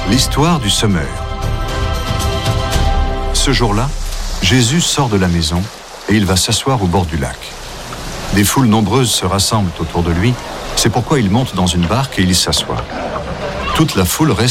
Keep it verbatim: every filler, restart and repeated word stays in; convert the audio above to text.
L'histoire du semeur. Ce jour-là, Jésus sort de la maison et il va s'asseoir au bord du lac. Des foules nombreuses se rassemblent autour de lui, c'est pourquoi il monte dans une barque et il s'assoit. Toute la foule reste